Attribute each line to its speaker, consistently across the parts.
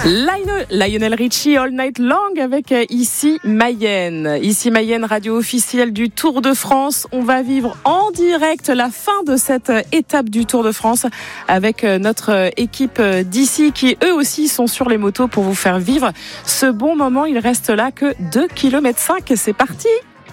Speaker 1: Lionel Richie, All Night Long avec Ici Mayenne. Ici Mayenne, radio officielle du Tour de France. On va vivre en direct la fin de cette étape du Tour de France avec notre équipe d'ici qui eux aussi sont sur les motos pour vous faire vivre ce bon moment. Il reste là que 2,5 km. C'est parti.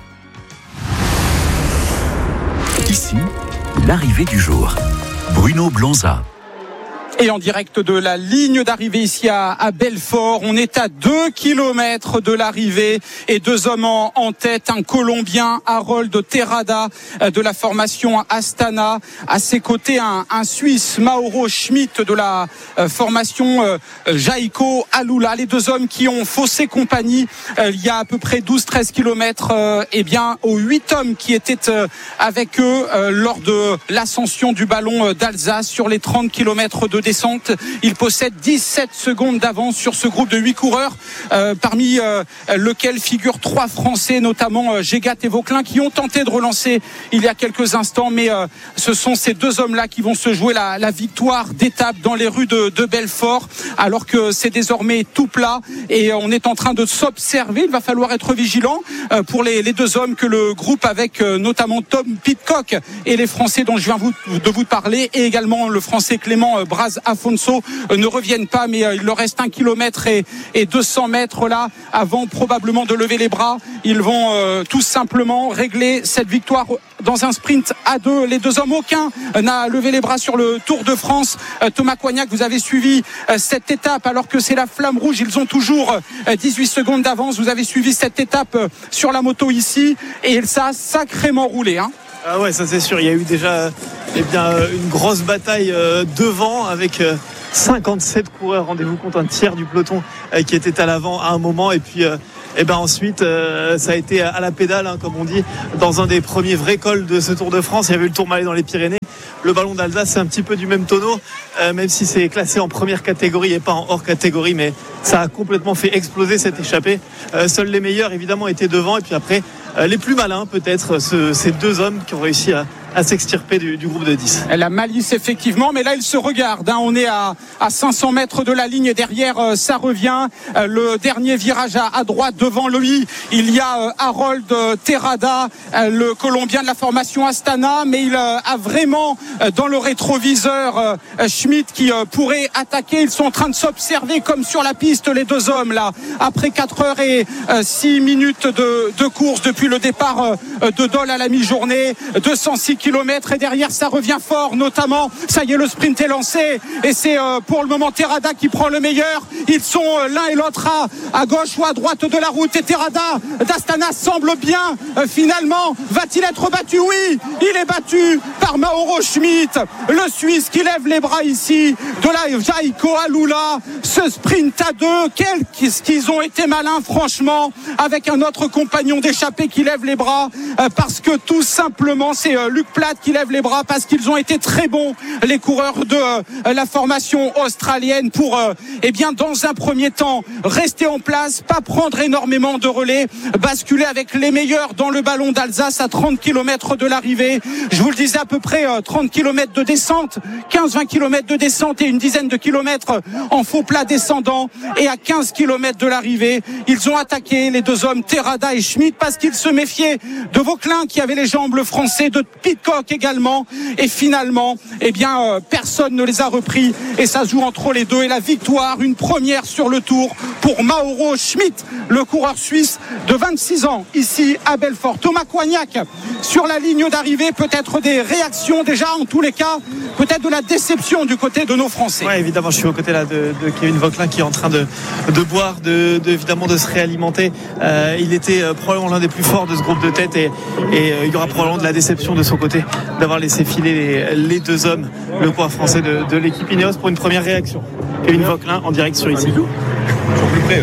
Speaker 2: Ici, l'arrivée du jour. Bruno Blanza.
Speaker 3: Et en direct de la ligne d'arrivée ici à Belfort, on est à 2 km de l'arrivée et deux hommes en tête, un Colombien, Harold Terrada de la formation Astana, à ses côtés un Suisse, Mauro Schmidt de la formation Jayco Alula. Les deux hommes qui ont faussé compagnie il y a à peu près 12-13 km aux 8 hommes qui étaient avec eux lors de l'ascension du ballon d'Alsace sur les 30 km de descente. Il possède 17 secondes d'avance sur ce groupe de 8 coureurs, parmi lesquels figurent 3 Français, notamment Gégat et Vauquelin, qui ont tenté de relancer il y a quelques instants. Mais ce sont ces deux hommes-là qui vont se jouer la victoire d'étape dans les rues de Belfort, alors que c'est désormais tout plat et on est en train de s'observer. Il va falloir être vigilant pour les deux hommes que le groupe avec notamment Tom Pidcock et les Français dont je viens de vous parler, et également le Français Clément Braz Afonso ne reviennent pas, mais il leur reste 1 km et 200 mètres là avant probablement de lever les bras. Ils vont tout simplement régler cette victoire dans un sprint à deux. Les deux hommes, aucun n'a levé les bras sur le Tour de France. Thomas Coignac, vous avez suivi cette étape alors que c'est la flamme rouge. Ils ont toujours 18 secondes d'avance. Vous avez suivi cette étape sur la moto ici et ça a sacrément roulé, hein.
Speaker 4: Ah ouais, ça c'est sûr. Il y a eu déjà une grosse bataille devant avec 57 coureurs. Rendez-vous compte, un tiers du peloton qui était à l'avant à un moment. Et puis ensuite ça a été à la pédale, hein, comme on dit, dans un des premiers vrais cols de ce Tour de France. Il y avait eu le Tourmalet dans les Pyrénées. Le ballon d'Alsace, c'est un petit peu du même tonneau, même si c'est classé en première catégorie et pas en hors catégorie, mais ça a complètement fait exploser cette échappée. Seuls les meilleurs évidemment étaient devant, et puis après les plus malins peut-être, ces deux hommes qui ont réussi à s'extirper du groupe de 10.
Speaker 3: La malice effectivement, mais là ils se regardent, hein. On est à 500 mètres de la ligne et derrière ça revient. Le dernier virage à droite, devant lui il y a Harold Terrada, le Colombien de la formation Astana, mais il a vraiment dans le rétroviseur Schmidt qui pourrait attaquer. Ils sont en train de s'observer comme sur la piste, les deux hommes là, après 4 heures et 6 minutes de course depuis le départ de Dole à la mi-journée. 206 km et derrière ça revient fort, notamment ça y est, le sprint est lancé et c'est pour le moment Terrada qui prend le meilleur. Ils sont l'un et l'autre à gauche ou à droite de la route et Terrada d'Astana semble bien finalement. Va-t-il être battu? Oui, il est battu par Mauro Schmidt, le Suisse qui lève les bras ici de la Jayco Alula. Ce sprint à deux, qu'est-ce qu'ils ont été malins franchement, avec un autre compagnon d'échappée qui lève les bras parce que tout simplement c'est Luc Platt qui lève les bras parce qu'ils ont été très bons, les coureurs de la formation australienne, pour dans un premier temps rester en place, pas prendre énormément de relais, basculer avec les meilleurs dans le ballon d'Alsace à 30 km de l'arrivée. Je vous le disais, à peu près 30 km de descente, 15-20 km de descente et une dizaine de kilomètres en faux plat descendant, et à 15 km de l'arrivée ils ont attaqué, les deux hommes Terrada et Schmidt, parce qu'ils se méfiaient de Vauquelin qui avait les jambes, le Français, de Pidcock également, et finalement personne ne les a repris et ça joue entre les deux. Et la victoire, une première sur le Tour pour Mauro Schmidt, le coureur suisse de 26 ans ici à Belfort. Thomas Coignac sur la ligne d'arrivée, peut-être des réactions déjà, en tous les cas peut-être de la déception du côté de nos Français.
Speaker 4: Ouais, évidemment, je suis aux côtés là de Kevin Vauquelin qui est en train de boire, évidemment de se réalimenter. Il était probablement l'un des plus forts de ce groupe de tête et il y aura probablement de la déception de son côté d'avoir laissé filer les deux hommes, le coureur français de l'équipe Ineos, pour une première réaction. Kevin Vauquelin en direct sur ici.
Speaker 5: Toujours plus près.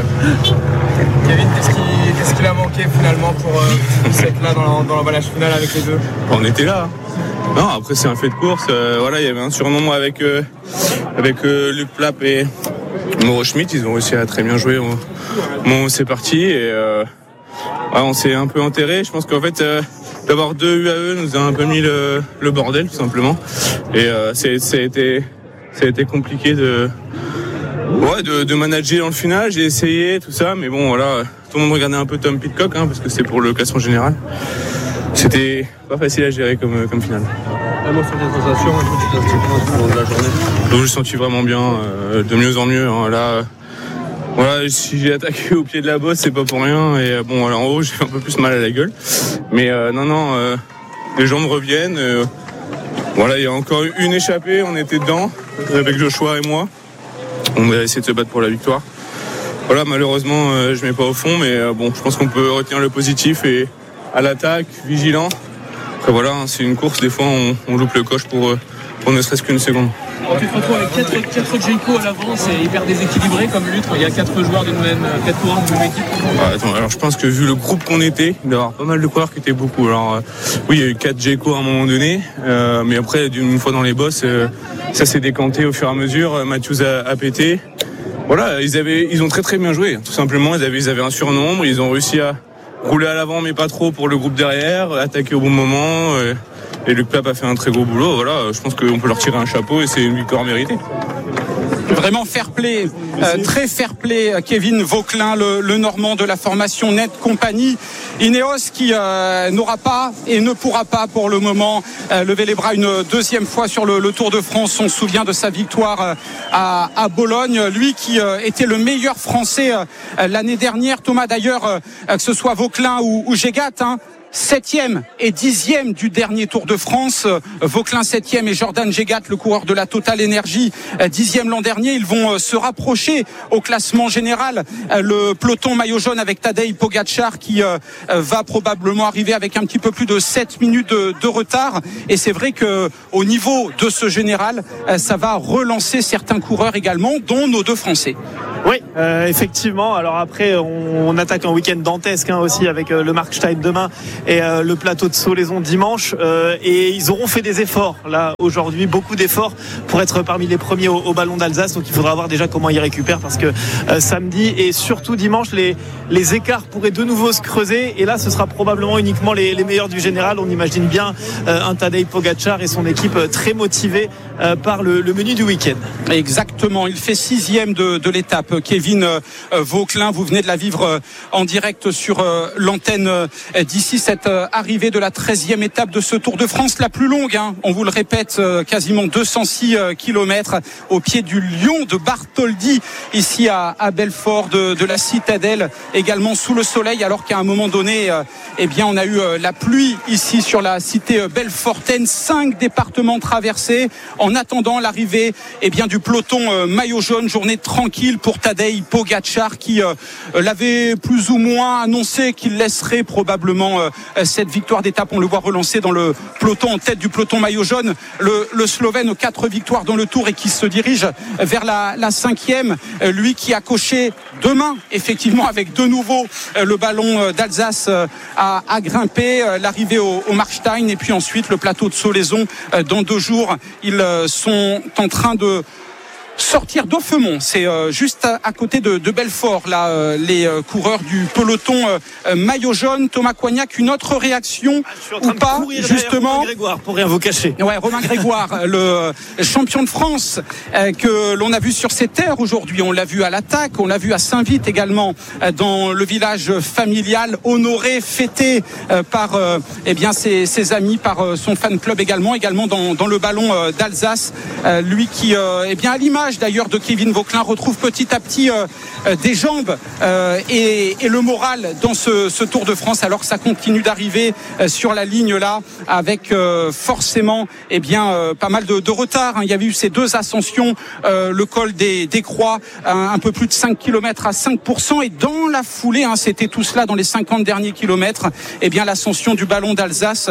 Speaker 5: Kevin, qu'est-ce qu'il a manqué finalement pour être là dans l'emballage final avec les deux?
Speaker 6: On était là. Non, après c'est un fait de course. Il y avait un surnom avec Luc Platt et Mauro Schmidt. Ils ont réussi à très bien jouer. C'est parti et on s'est un peu enterré. Je pense qu'en fait d'avoir deux UAE nous a un peu mis le bordel tout simplement. Et ça a été compliqué Ouais, de manager dans le final, j'ai essayé tout ça, mais bon voilà, tout le monde regardait un peu Tom Pidcock parce que c'est pour le classement général. C'était pas facile à gérer comme finale.
Speaker 5: Vraiment sur tes sensations, un peu tu t'es senti pendant la journée.
Speaker 6: Donc je me sentis vraiment bien, de mieux en mieux. Là, voilà, si j'ai attaqué au pied de la bosse, c'est pas pour rien. Et bon, voilà, en haut, j'ai un peu plus mal à la gueule. Mais les jambes reviennent. Voilà, il y a encore une échappée, on était dedans avec Joshua et moi. On va essayer de se battre pour la victoire. Voilà, malheureusement, je mets pas au fond, mais bon, je pense qu'on peut retenir le positif et à l'attaque, vigilant. Après voilà, c'est une course, des fois on loupe le coche pour ne serait-ce qu'une seconde.
Speaker 5: Alors, tu te retrouves avec 4 Jayco à l'avant, c'est hyper déséquilibré comme lutte. Il y a 4 joueurs d'une même, 4 coureurs d'une même équipe.
Speaker 6: Alors je pense que vu le groupe qu'on était, il doit y avoir pas mal de coureurs qui étaient beaucoup. Alors oui, il y a eu 4 Jayco à un moment donné, mais après une fois dans les bosses, ça s'est décanté au fur et à mesure. Matthews a pété. Voilà, ils ont très très bien joué. Tout simplement, ils avaient un surnombre, ils ont réussi à rouler à l'avant mais pas trop pour le groupe derrière, attaquer au bon moment. Et Luc Plapp a fait un très gros boulot. Voilà, je pense qu'on peut leur tirer un chapeau et c'est une victoire méritée.
Speaker 3: Vraiment fair play, très fair play. Kevin Vauquelin, le Normand de la formation Net Compagnie. Ineos qui n'aura pas et ne pourra pas pour le moment lever les bras une deuxième fois sur le Tour de France. On se souvient de sa victoire à Bologne. Lui qui était le meilleur Français l'année dernière. Thomas d'ailleurs, que ce soit Vauquelin ou Gégat, 7e et 10e du dernier Tour de France. Vauquelin 7e et Jordan Gégat, le coureur de la Total Energy, 10e l'an dernier. Ils vont se rapprocher au classement général. Le peloton maillot jaune avec Tadej Pogačar qui va probablement arriver avec un petit peu plus de 7 minutes de retard. Et c'est vrai que au niveau de ce général, ça va relancer certains coureurs également, dont nos 2 Français.
Speaker 4: Oui, effectivement. Alors après, on attaque un week-end dantesque aussi avec le Markstein demain et le plateau de Solaison dimanche. Et ils auront fait des efforts là aujourd'hui, beaucoup d'efforts pour être parmi les premiers au Ballon d'Alsace. Donc il faudra voir déjà comment ils récupèrent parce que samedi et surtout dimanche, les écarts pourraient de nouveau se creuser. Et là, ce sera probablement uniquement les meilleurs du général. On imagine bien un Tadej Pogačar et son équipe très motivés par le menu du week-end.
Speaker 3: Exactement. Il fait 6e de l'étape. Kevin Vauquelin, vous venez de la vivre en direct sur l'antenne d'ici, cette arrivée de la 13e étape de ce Tour de France, la plus longue, on vous le répète, quasiment 206 km au pied du lion de Bartholdi, ici à Belfort de la Citadelle, également sous le soleil, alors qu'à un moment donné, on a eu la pluie ici sur la cité belfortaine, 5 départements traversés, en attendant l'arrivée du peloton maillot jaune. Journée tranquille pour Tadej Pogačar qui l'avait plus ou moins annoncé qu'il laisserait probablement cette victoire d'étape. On le voit relancer dans le peloton, en tête du peloton maillot jaune, le Slovène aux 4 victoires dans le Tour et qui se dirige vers la 5e. Lui qui a coché demain, effectivement, avec de nouveau le Ballon d'Alsace à grimper, l'arrivée au Markstein et puis ensuite le plateau de Solaison dans 2 jours. Ils sont en train de sortir d'Aufemont, c'est juste à côté de Belfort, là, les coureurs du peloton maillot jaune. Thomas Coignac, une autre réaction ou pas, justement?
Speaker 4: Romain Grégoire, pour rien vous cacher.
Speaker 3: Ouais, Romain Grégoire, le champion de France que l'on a vu sur ses terres aujourd'hui. On l'a vu à l'attaque, on l'a vu à Saint-Vite également, dans le village familial, honoré, fêté par ses amis, par son fan club également dans le Ballon d'Alsace. Lui qui, à l'image d'ailleurs de Kevin Vauquelin, retrouve petit à petit des jambes et le moral dans ce Tour de France, alors que ça continue d'arriver sur la ligne là, avec forcément pas mal de retard. Il y avait eu ces 2 ascensions, le col des Croix, un peu plus de 5 km à 5%, et dans la foulée, c'était tout cela dans les 50 derniers kilomètres, l'ascension du Ballon d'Alsace,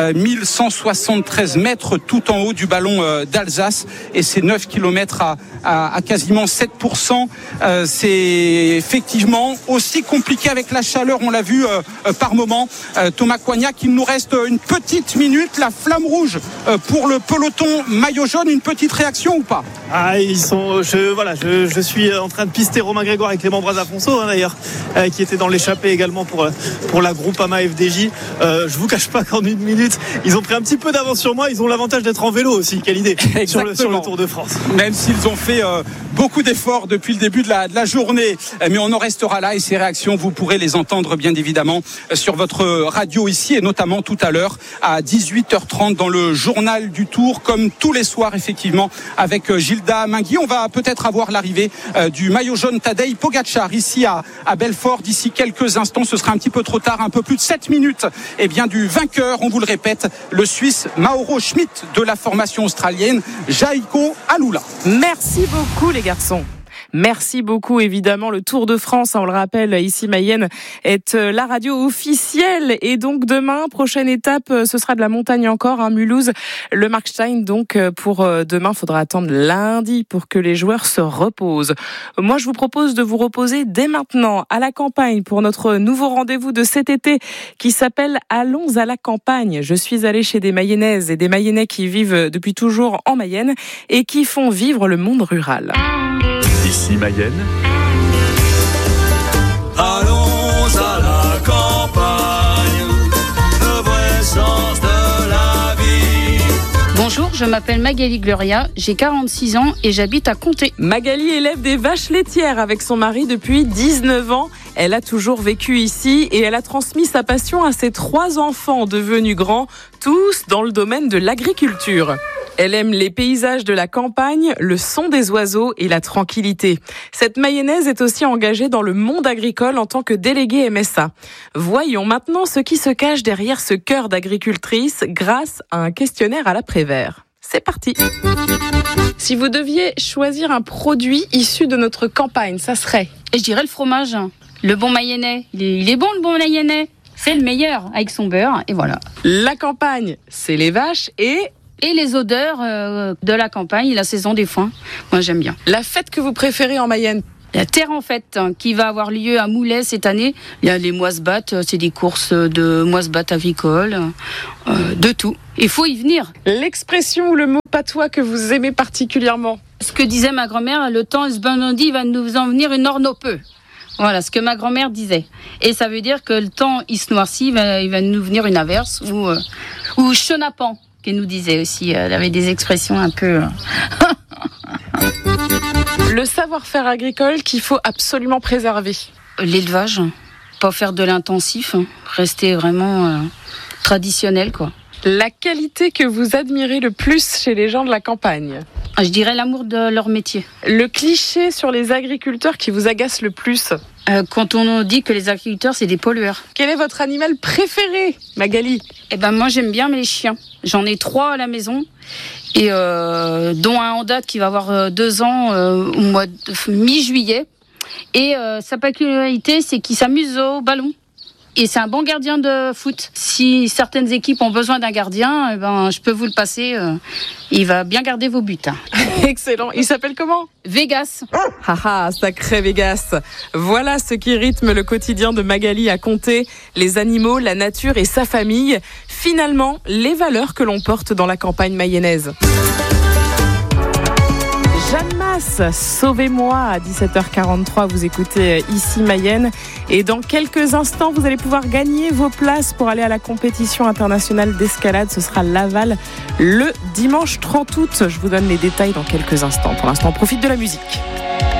Speaker 3: 1173 mètres tout en haut du Ballon d'Alsace, et c'est 9 km à quasiment 7%. C'est effectivement aussi compliqué avec la chaleur, on l'a vu par moment. Thomas Coignac, il nous reste une petite minute, la flamme rouge pour le peloton maillot jaune. Une petite réaction ou pas?
Speaker 4: Ils sont, je suis en train de pister Romain Grégoire et Clément Braz-Afonso d'ailleurs, qui était dans l'échappée également pour la Groupama FDJ. Je vous cache pas qu'en 1 minute, ils ont pris un petit peu d'avance sur moi. Ils ont l'avantage d'être en vélo aussi, quelle idée, sur le Tour de France.
Speaker 3: Même s'ils ont fait beaucoup d'efforts depuis le début de la journée, mais on en restera là et ces réactions, vous pourrez les entendre bien évidemment sur votre radio ici et notamment tout à l'heure à 18h30 dans le journal du Tour, comme tous les soirs effectivement avec Gilda Mingui. On va peut-être avoir l'arrivée du maillot jaune Tadej Pogačar ici à Belfort d'ici quelques instants. Ce sera un petit peu trop tard, un peu plus de 7 minutes du vainqueur, on vous le répète, le Suisse Mauro Schmid de la formation australienne Jaakko Alula.
Speaker 1: Merci beaucoup les garçons. Merci beaucoup, évidemment. Le Tour de France, on le rappelle, ici Mayenne, est la radio officielle. Et donc demain, prochaine étape, ce sera de la montagne encore, Mulhouse, le Markstein. Donc pour demain, il faudra attendre lundi pour que les joueurs se reposent. Moi, je vous propose de vous reposer dès maintenant à la campagne pour notre nouveau rendez-vous de cet été qui s'appelle Allons à la campagne. Je suis allée chez des Mayennaises et des Mayennais qui vivent depuis toujours en Mayenne et qui font vivre le monde rural.
Speaker 2: Ici Mayenne.
Speaker 7: Allons à la campagne, le vrai sens de la vie.
Speaker 8: Bonjour, je m'appelle Magali Gloria, j'ai 46 ans et j'habite à Comté.
Speaker 1: Magali élève des vaches laitières avec son mari depuis 19 ans. Elle a toujours vécu ici et elle a transmis sa passion à ses 3 enfants devenus grands, tous dans le domaine de l'agriculture. Elle aime les paysages de la campagne, le son des oiseaux et la tranquillité. Cette Mayennaise est aussi engagée dans le monde agricole en tant que déléguée MSA. Voyons maintenant ce qui se cache derrière ce cœur d'agricultrice grâce à un questionnaire à la Prévert. C'est parti. Si vous deviez choisir un produit issu de notre campagne, ça serait ?
Speaker 8: Et je dirais le fromage, le bon mayennais. Il est bon le bon mayennais. C'est le meilleur avec son beurre et voilà.
Speaker 1: La campagne, c'est les vaches et
Speaker 8: les odeurs de la campagne, la saison des foins. Moi, j'aime bien.
Speaker 1: La fête que vous préférez en Mayenne ?
Speaker 8: La Terre en fête qui va avoir lieu à Moulay cette année. Il y a les moisse-battes, c'est des courses de moisse-battes agricoles, de tout. Il faut y venir.
Speaker 1: L'expression ou le mot patois que vous aimez particulièrement ?
Speaker 8: Ce que disait ma grand-mère, le temps est bandit va nous en venir une ornopeux. Voilà ce que ma grand-mère disait. Et ça veut dire que le temps, il se noircit, il va nous venir une averse ou chenapan. Qu'elle nous disait aussi, elle avait des expressions un peu...
Speaker 1: Le savoir-faire agricole qu'il faut absolument préserver.
Speaker 8: L'élevage, pas faire de l'intensif, rester vraiment traditionnel, quoi.
Speaker 1: La qualité que vous admirez le plus chez les gens de la campagne ?
Speaker 8: Je dirais l'amour de leur métier.
Speaker 1: Le cliché sur les agriculteurs qui vous agace le plus ?
Speaker 8: Quand on dit que les agriculteurs, c'est des pollueurs.
Speaker 1: Quel est votre animal préféré, Magali ?
Speaker 8: Moi, j'aime bien les chiens. J'en ai 3 à la maison, et dont un en date qui va avoir 2 ans au mois de mi-juillet. Et sa particularité, c'est qu'il s'amuse au ballon. Et c'est un bon gardien de foot. Si certaines équipes ont besoin d'un gardien, je peux vous le passer. Il va bien garder vos buts.
Speaker 1: Excellent. Il s'appelle comment ?
Speaker 8: Vegas.
Speaker 1: Sacré Vegas. Voilà ce qui rythme le quotidien de Magali à Comté. Les animaux, la nature et sa famille. Finalement, les valeurs que l'on porte dans la campagne mayennaise. Jeanne Masse, sauvez-moi à 17h43, vous écoutez ici Mayenne et dans quelques instants vous allez pouvoir gagner vos places pour aller à la compétition internationale d'escalade, ce sera Laval le dimanche 30 août, je vous donne les détails dans quelques instants, pour l'instant on profite de la musique.